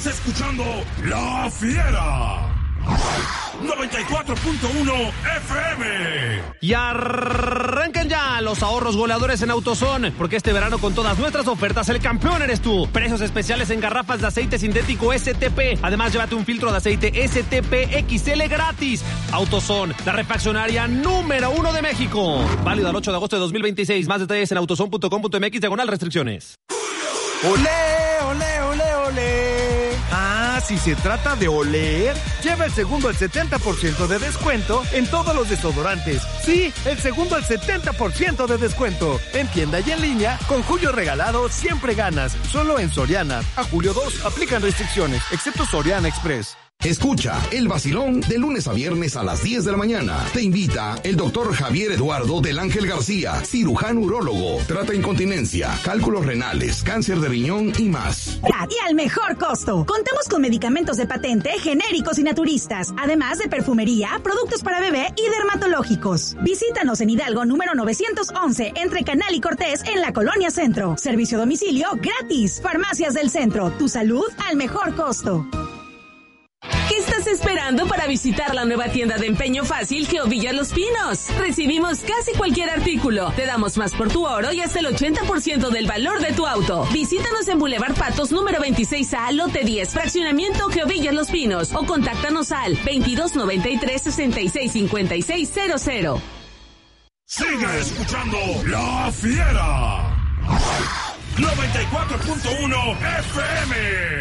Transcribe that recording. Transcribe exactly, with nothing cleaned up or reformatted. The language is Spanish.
escuchando La Fiera. noventa y cuatro punto uno F M. Y arranquen ya los ahorros goleadores en AutoZone, porque este verano con todas nuestras ofertas el campeón eres tú. Precios especiales en garrafas de aceite sintético S T P. Además, llévate un filtro de aceite S T P X L gratis. AutoZone, la refaccionaria número uno de México. Válido al ocho de agosto de dos mil veintiséis. Más detalles en autozone punto com punto m x diagonal restricciones. ¡Olé, olé, olé, olé! Ah, si se trata de oler, lleva el segundo al setenta por ciento de descuento en todos los desodorantes. Sí, el segundo al setenta por ciento de descuento. En tienda y en línea, con Julio Regalado siempre ganas. Solo en Soriana. A julio dos aplican restricciones, excepto Soriana Express. Escucha El Vacilón de lunes a viernes a las diez de la mañana. Te invita el doctor Javier Eduardo del Ángel García, cirujano urólogo. Trata incontinencia, cálculos renales, cáncer de riñón y más. Y al mejor costo. Contamos con medicamentos de patente, genéricos y naturistas. Además de perfumería, productos para bebé y dermatológicos. Visítanos en Hidalgo número novecientos once, entre Canal y Cortés, en la Colonia Centro. Servicio a domicilio gratis. Farmacias del Centro. Tu salud al mejor costo. ¿Qué estás esperando para visitar la nueva tienda de empeño fácil Geovilla Los Pinos? Recibimos casi cualquier artículo. Te damos más por tu oro y hasta el ochenta por ciento del valor de tu auto. Visítanos en Boulevard Patos número veintiséis A, lote diez, fraccionamiento Geovilla Los Pinos, o contáctanos al veintidós noventa y tres, sesenta y seis cincuenta y seis cero cero. Sigue escuchando La Fiera. noventa y cuatro punto uno F M.